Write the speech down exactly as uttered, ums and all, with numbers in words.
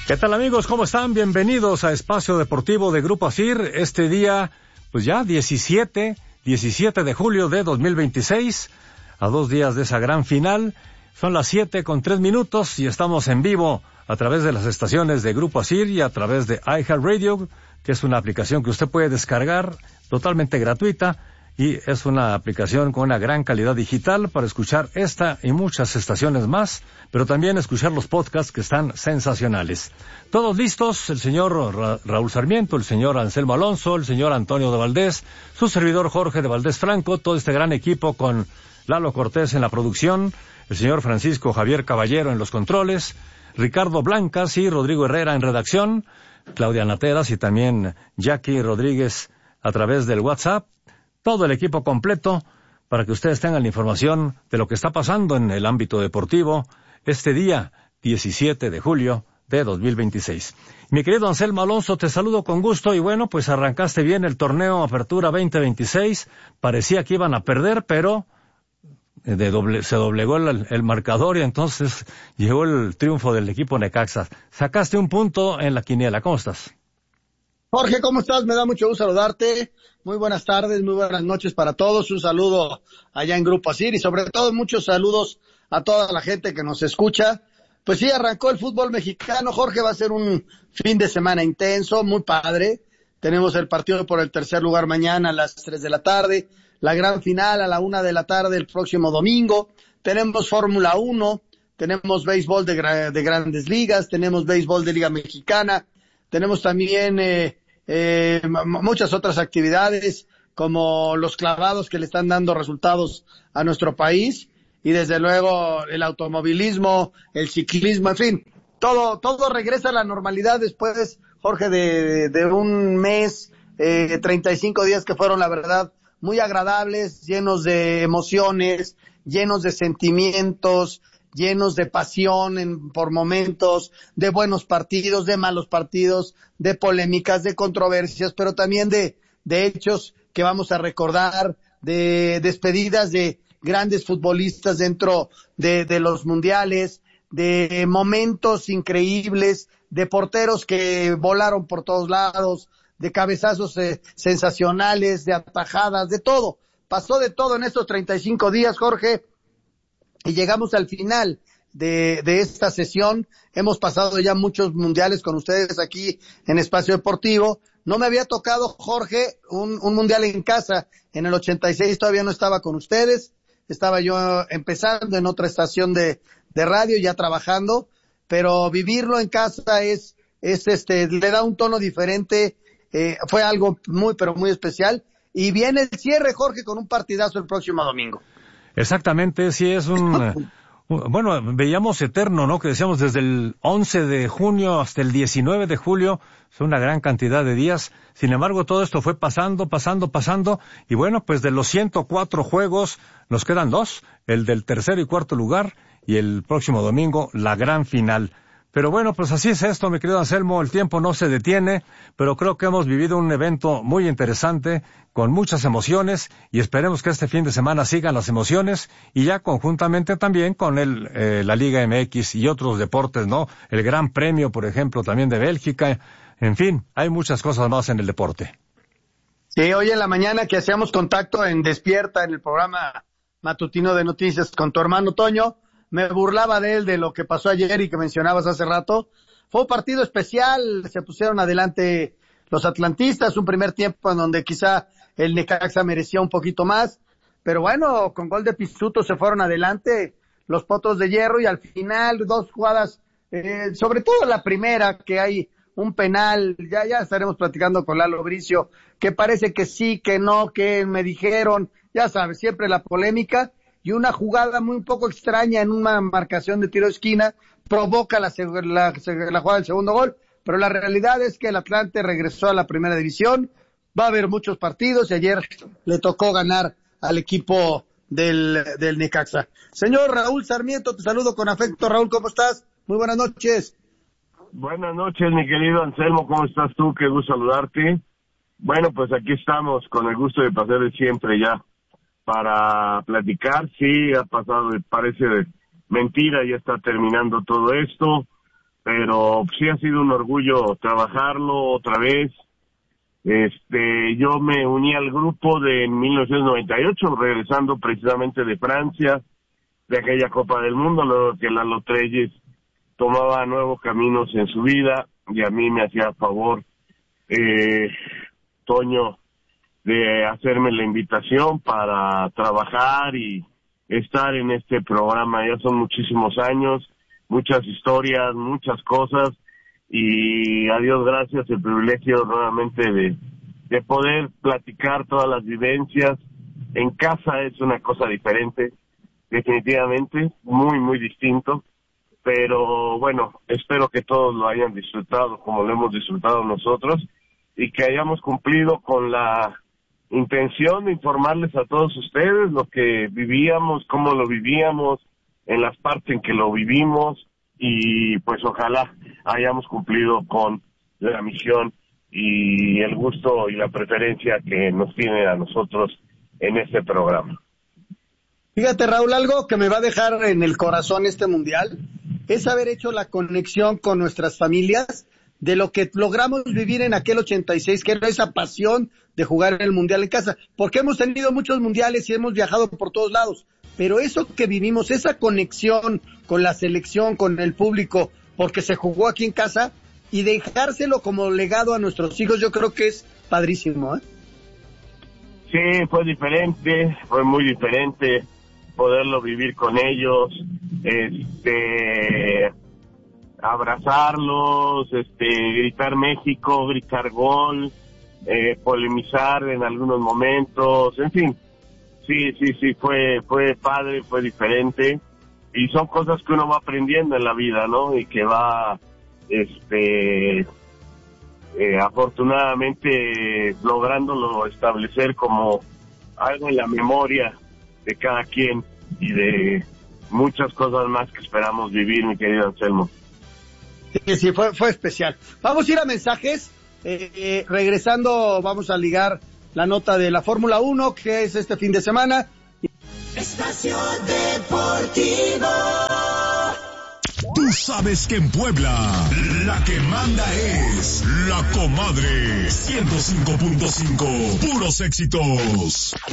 ¿Qué tal, amigos? ¿Cómo están? Bienvenidos a Espacio Deportivo de Grupo Asir. Este día, pues ya diecisiete de julio de dos mil veintiséis, a dos días de esa gran final. Son las siete con tres minutos y estamos en vivo a través de las estaciones de Grupo Asir y a través de iHeartRadio, que es una aplicación que usted puede descargar totalmente gratuita. Y es una aplicación con una gran calidad digital para escuchar esta y muchas estaciones más, pero también escuchar los podcasts que están sensacionales. Todos listos, el señor Ra- Raúl Sarmiento, el señor Anselmo Alonso, el señor Antonio de Valdés, su servidor Jorge de Valdés Franco, todo este gran equipo con Lalo Cortés en la producción, el señor Francisco Javier Caballero en los controles, Ricardo Blancas y Rodrigo Herrera en redacción, Claudia Nateras y también Jackie Rodríguez a través del WhatsApp. Todo el equipo completo para que ustedes tengan la información de lo que está pasando en el ámbito deportivo este día diecisiete de julio de dos mil veintiséis. Mi querido Anselmo Alonso, te saludo con gusto y bueno, pues arrancaste bien el torneo Apertura veinte veintiséis. Parecía que iban a perder, pero de doble, se doblegó el, el marcador y entonces llegó el triunfo del equipo Necaxa. Sacaste un punto en la quiniela. ¿Cómo estás? Jorge, ¿cómo estás? Me da mucho gusto saludarte. Muy buenas tardes, muy buenas noches para todos. Un saludo allá en Grupo Asir y sobre todo muchos saludos a toda la gente que nos escucha. Pues sí, arrancó el fútbol mexicano. Jorge, va a ser un fin de semana intenso, muy padre. Tenemos el partido por el tercer lugar mañana a las tres de la tarde. La gran final a la una de la tarde el próximo domingo. Tenemos Fórmula uno, tenemos béisbol de, gra- de grandes ligas, tenemos béisbol de Liga Mexicana. Tenemos también eh, eh, m- muchas otras actividades como los clavados que le están dando resultados a nuestro país y desde luego el automovilismo, el ciclismo, en fin, todo todo regresa a la normalidad después, Jorge, de, de un mes, eh, treinta y cinco días que fueron, la verdad, muy agradables, llenos de emociones, llenos de sentimientos, llenos de pasión en, por momentos, de buenos partidos, de malos partidos, de polémicas, de controversias, pero también de, de hechos que vamos a recordar, de despedidas de grandes futbolistas dentro de, de los mundiales, de momentos increíbles, de porteros que volaron por todos lados, de cabezazos eh, sensacionales, de atajadas, de todo. Pasó de todo en estos treinta y cinco días, Jorge. Y llegamos al final de, de esta sesión. Hemos pasado ya muchos mundiales con ustedes aquí en Espacio Deportivo. No me había tocado, Jorge, un, un mundial en casa. En el ochenta y seis todavía no estaba con ustedes. Estaba yo empezando en otra estación de, de radio, ya trabajando. Pero vivirlo en casa es, es este, le da un tono diferente. Eh, fue algo muy, pero muy especial. Y viene el cierre, Jorge, con un partidazo el próximo domingo. Exactamente, sí es un, un, bueno, veíamos eterno, ¿no? Que decíamos desde el once de junio hasta el diecinueve de julio, son una gran cantidad de días. Sin embargo, todo esto fue pasando, pasando, pasando, y bueno, pues de los ciento cuatro juegos nos quedan dos, el del tercero y cuarto lugar, y el próximo domingo la gran final. Pero bueno, pues así es esto, mi querido Anselmo, el tiempo no se detiene, pero creo que hemos vivido un evento muy interesante, con muchas emociones, y esperemos que este fin de semana sigan las emociones, y ya conjuntamente también con el eh, la Liga M X y otros deportes, ¿no? El Gran Premio, por ejemplo, también de Bélgica, en fin, hay muchas cosas más en el deporte. Sí, hoy en la mañana que hacíamos contacto en Despierta, en el programa matutino de noticias con tu hermano Toño, me burlaba de él, de lo que pasó ayer y que mencionabas hace rato. Fue un partido especial, se pusieron adelante los atlantistas, un primer tiempo en donde quizá el Necaxa merecía un poquito más, pero bueno, con gol de Pizzuto se fueron adelante los Potros de Hierro y al final dos jugadas, eh, sobre todo la primera, que hay un penal, ya ya estaremos platicando con Lalo Bricio, que parece que sí, que no, que me dijeron, ya sabes, siempre la polémica, y una jugada muy un poco extraña en una marcación de tiro de esquina provoca la, la, la jugada del segundo gol, pero la realidad es que el Atlante regresó a la primera división, va a haber muchos partidos y ayer le tocó ganar al equipo del, del Necaxa. Señor Raúl Sarmiento, te saludo con afecto. Raúl, ¿cómo estás? Muy buenas noches. Buenas noches, mi querido Anselmo, ¿cómo estás tú? Qué gusto saludarte. Bueno, pues aquí estamos con el gusto de pasar de siempre ya para platicar. Sí, ha pasado, parece mentira, ya está terminando todo esto. pero sí ha sido un orgullo trabajarlo otra vez. Este, yo me uní al grupo de mil novecientos noventa y ocho, regresando precisamente de Francia, de aquella Copa del Mundo, luego que Lalo Trelles tomaba nuevos caminos en su vida, y a mí me hacía favor, eh, Toño, de hacerme la invitación para trabajar y estar en este programa. Ya son muchísimos años, muchas historias, muchas cosas, y a Dios gracias el privilegio nuevamente de, de poder platicar todas las vivencias. En casa es una cosa diferente, definitivamente, muy, muy distinto, pero bueno, espero que todos lo hayan disfrutado como lo hemos disfrutado nosotros, y que hayamos cumplido con la intención de informarles a todos ustedes lo que vivíamos, cómo lo vivíamos, en las partes en que lo vivimos, y pues ojalá hayamos cumplido con la misión y el gusto y la preferencia que nos tiene a nosotros en este programa. Fíjate, Raúl, algo que me va a dejar en el corazón este mundial es haber hecho la conexión con nuestras familias de lo que logramos vivir en aquel ochenta y seis, que era esa pasión de jugar el mundial en casa, porque hemos tenido muchos mundiales y hemos viajado por todos lados, pero eso que vivimos, esa conexión con la selección, con el público, porque se jugó aquí en casa, y dejárselo como legado a nuestros hijos, yo creo que es padrísimo, ¿eh? Sí, fue diferente, fue muy diferente poderlo vivir con ellos, este, abrazarlos, este, gritar México, gritar gol, eh, polemizar en algunos momentos, en fin. Sí, sí, sí, fue, fue padre, fue diferente, y son cosas que uno va aprendiendo en la vida, ¿no? Y que va, este, eh, afortunadamente lográndolo establecer como algo en la memoria de cada quien, y de muchas cosas más que esperamos vivir, mi querido Anselmo. Sí, sí, fue, fue especial. Vamos a ir a mensajes, eh, eh, regresando vamos a ligar la nota de la Fórmula uno, que es este fin de semana. Espacio Deportivo. Tú sabes que en Puebla la que manda es La Comadre. ciento cinco punto cinco, puros éxitos.